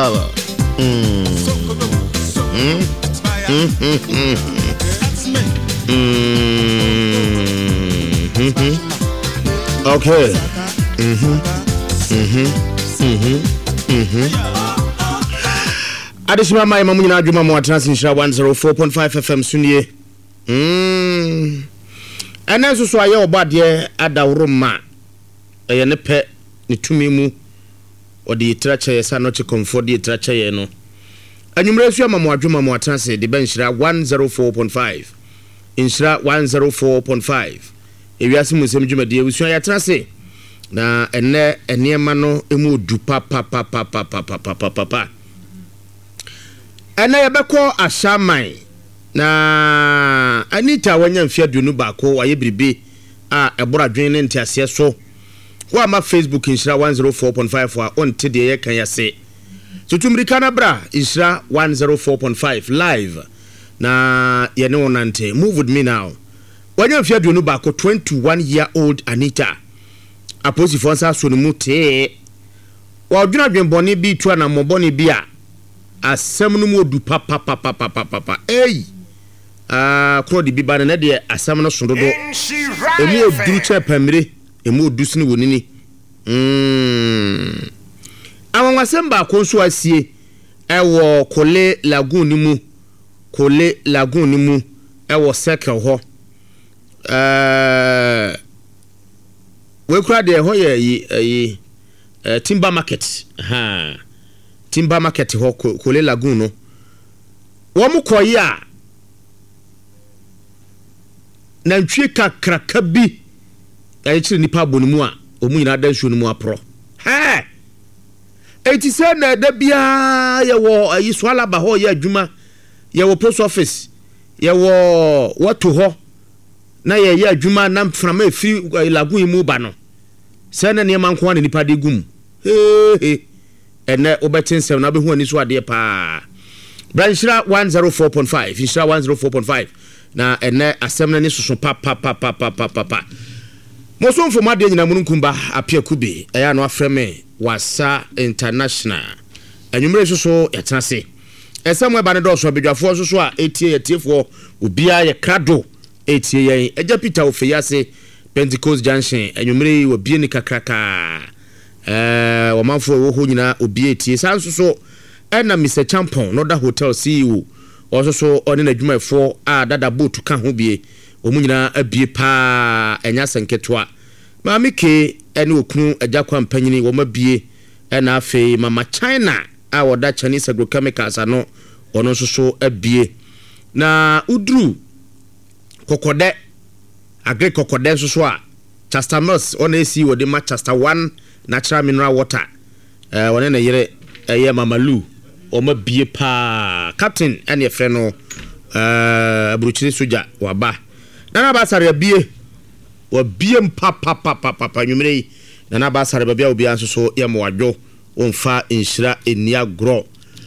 love. Okay. Adishima mai mamunyina adwuma mo atrans nshira 104.5 FM sunie. Anaso so aye obade adawroma. Eye ne pe ne tumi mu odi tracha yesa no che comfort di tracha ye no. Anwumre su ama mo adwuma mo atrans de ben nshira 104.5. Nshira 104.5. Ewiase musem dwumade ewisu ya atrans na ene eniema no emu du pa. Ana yebeko ashaman na Anita wanya mfiadunu bako waye biribi a ebora dwen ne ntiase so wa ma Facebook inshira 104.5 wa on tede ye kan yase tutumrika na bra inshira 104.5 live na ye ne wonante move with me now wanya mfiadunu bako 21-year-old Anita aposi fonsa so mu te wa dwuna dwen boni bi tu na moboni bi a asem no mu odu pa kro di biba na de asem no sondodo emu odu che pamire emu odu sini wonini awon ba ko so asie ewo Kole Lagoon ni mu ewo circle ho we kra de ho ye Timber Market Timber Market ho Kole Lagoon no wo mu koyi a na ntwe kakraka bi ayi chiri nipa bonimu a omu nyina da nsuo no mu apro eti se na da bia ye wo ayi swalaba ho ye adwuma ye wo post office ye wo wato ho na ye adwuma na mframa efi Lagoon mu ba no se na ne manko na nipa de gum ene obetensem na be hu ani so ade pa branchira 104.5 inshira 104.5 na ene asem na ni soso pa moso mfo made nyina mununkumba apia kube eya no afreme wasa international anwumre soso yatrase esem we ba ne do so bedwafo soso a etie yetiefo obia ye krado etie yen eja Peter Ofeyase Pentecost Junction anwumre wo bie ni kakraka wamanfo wo ho nyina obie tie sanso so na Mr Champon no da hotel CEO also so oni na dwumafo a dada boat ka ho bie omunyina abie pa enya senketwa maami ke ene okunu ajakwa mpanyini wo mabie na afi mama China a woda Chinese agrochemicals ano ono so abie na udru kokode agri kokode so a Chester Mills ona esi wo de Manchester 1 natural mineral water wone na yere eye mamalu o ma bie pa captain ene ye fre no abruchiri soja waba na basare bie wa bie mpa nwumre na basare bia obi anso so ye mo wadwo onfa inshira enia gro